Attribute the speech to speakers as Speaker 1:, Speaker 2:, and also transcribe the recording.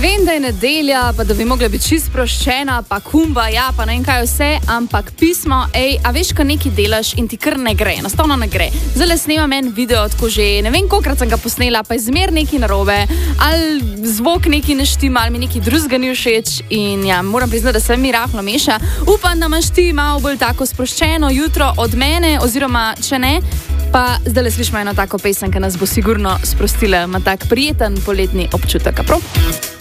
Speaker 1: Vem, da je nedelja, pa da bi mogla biti čisto sproščena, pa kumba, ja, pa ne vem kaj vse, ampak pismo, a veš, ko nekaj delaš in ti kar ne gre, enostavno ne gre. Zdaj snemam en video, tako že ne vem, kolikrat sem ga posnela, pa je zmer nekaj narobe, ali zvok nekaj ne štima, ali mi nekaj drugega ni všeč in ja, moram priznati, da se mi rahlo meša. Upam, da imaš ti malo bolj tako sproščeno jutro od mene, oziroma če ne, pa zdaj le slišimo eno tako pesem, ki nas bo sigurno sprostila, ima tak prijeten poletni občutek, prav?